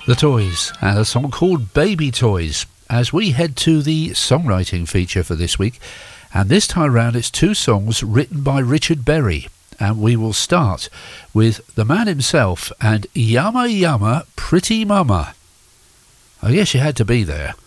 The Toys, and a song called Baby Toys, as we head to the songwriting feature for this week. And this time round it's two songs written by Richard Berry, and we will start with the man himself and Yama Yama Pretty Mama. I guess you had to be there.